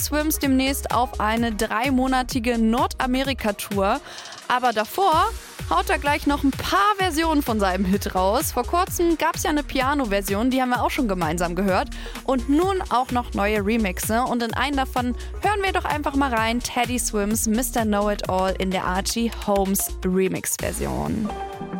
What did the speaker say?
Swims demnächst auf eine 3-monatige Nordamerika-Tour. Aber davor haut er gleich noch ein paar Versionen von seinem Hit raus. Vor kurzem gab es ja eine Piano-Version, die haben wir auch schon gemeinsam gehört. Und nun auch noch neue Remixe. Und in einen davon hören wir doch einfach mal rein. Teddy Swims Mr. Know-It-All in der Archie Holmes Remix-Version.